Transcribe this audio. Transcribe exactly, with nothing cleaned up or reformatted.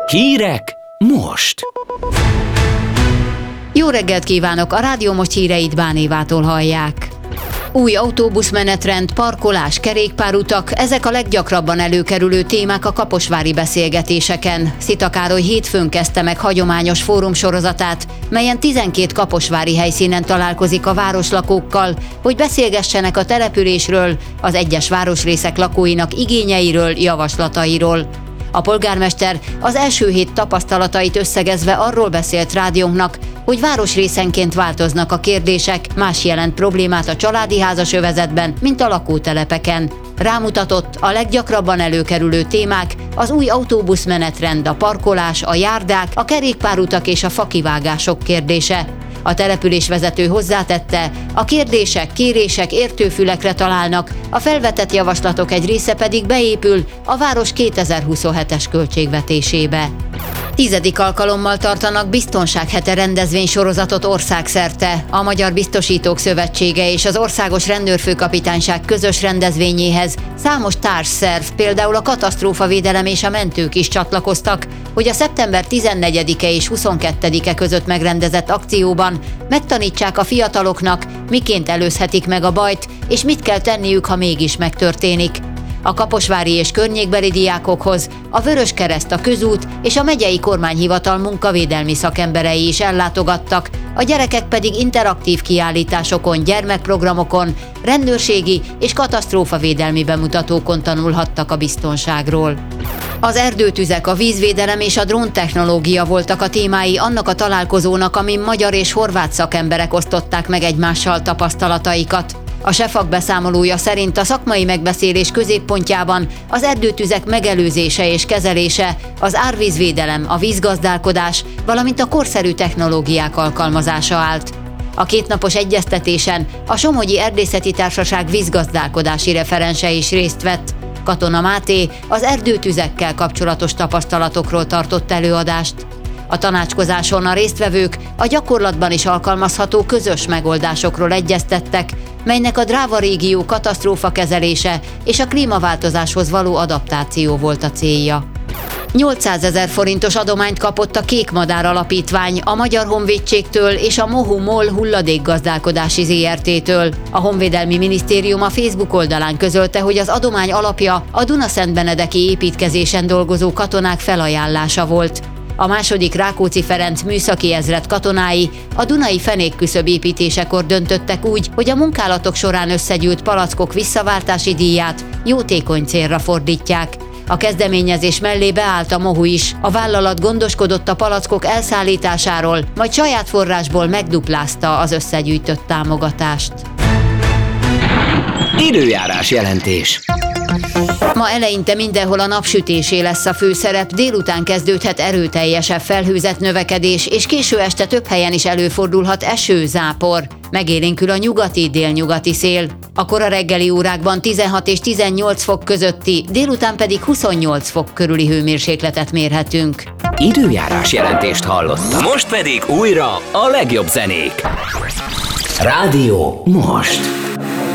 Hírek most! Jó reggelt kívánok! A Rádió Most híreit Bán Évától hallják. Új autóbuszmenetrend, parkolás, kerékpárutak, ezek a leggyakrabban előkerülő témák a kaposvári beszélgetéseken. Szita Károly hétfőn kezdte meg hagyományos fórumsorozatát, melyen tizenkét kaposvári helyszínen találkozik a városlakókkal, hogy beszélgessenek a településről, az egyes városrészek lakóinak igényeiről, javaslatairól. A polgármester az első hét tapasztalatait összegezve arról beszélt rádiónknak, hogy városrészenként változnak a kérdések, más jelent problémát a családi házas övezetben, mint a lakótelepeken. Rámutatott, a leggyakrabban előkerülő témák az új autóbuszmenetrend, a parkolás, a járdák, a kerékpárutak és a fakivágások kérdése. A településvezető hozzátette, a kérdések, kérések értőfülekre találnak, a felvetett javaslatok egy része pedig beépül a város kétezer-huszonhetes költségvetésébe. Tizedik alkalommal tartanak Biztonsághete rendezvénysorozatot országszerte. A Magyar Biztosítók Szövetsége és az Országos Rendőrfőkapitányság közös rendezvényéhez számos társszerv, például a katasztrófavédelem és a mentők is csatlakoztak, hogy a szeptember tizennegyedike és huszonkettedike között megrendezett akcióban megtanítsák a fiataloknak, miként előzhetik meg a bajt, és mit kell tenniük, ha mégis megtörténik. A kaposvári és környékbeli diákokhoz a Vöröskereszt, a Közút és a megyei kormányhivatal munkavédelmi szakemberei is ellátogattak, a gyerekek pedig interaktív kiállításokon, gyermekprogramokon, rendőrségi és katasztrófavédelmi bemutatókon tanulhattak a biztonságról. Az erdőtüzek, a vízvédelem és a dróntechnológia voltak a témái annak a találkozónak, amin magyar és horvát szakemberek osztották meg egymással tapasztalataikat. A SEFAK beszámolója szerint a szakmai megbeszélés középpontjában az erdőtüzek megelőzése és kezelése, az árvízvédelem, a vízgazdálkodás, valamint a korszerű technológiák alkalmazása állt. A kétnapos egyeztetésen a Somogyi Erdészeti Társaság vízgazdálkodási referense is részt vett. Katona Máté az erdőtüzekkel kapcsolatos tapasztalatokról tartott előadást. A tanácskozáson a résztvevők a gyakorlatban is alkalmazható közös megoldásokról egyeztettek, melynek a Dráva régió katasztrófakezelése és a klímaváltozáshoz való adaptáció volt a célja. nyolcszázezer forintos adományt kapott a Kékmadár Alapítvány a Magyar Honvédségtől és a Mohu MOL hulladékgazdálkodási zé er té-től. A Honvédelmi Minisztérium a Facebook oldalán közölte, hogy az adomány alapja a Dunaszentbenedeki építkezésen dolgozó katonák felajánlása volt. A második Rákóczi Ferenc műszaki ezred katonái a Dunai fenékküszöb építésekor döntöttek úgy, hogy a munkálatok során összegyűlt palackok visszaváltási díját jótékony célra fordítják. A kezdeményezés mellé beállt a Mohu is. A vállalat gondoskodott a palackok elszállításáról, majd saját forrásból megduplázta az összegyűjtött támogatást. Időjárás jelentés. Ma eleinte mindenhol a napsütésé lesz a főszerep, délután kezdődhet erőteljesebb felhőzet növekedés, és késő este több helyen is előfordulhat eső, zápor. Megélénkül a nyugati-délnyugati szél. A kora reggeli órákban tizenhat és tizennyolc fok közötti, délután pedig huszonnyolc fok körüli hőmérsékletet mérhetünk. Időjárás jelentést hallottak. Most pedig újra a legjobb zenék. Rádió Most.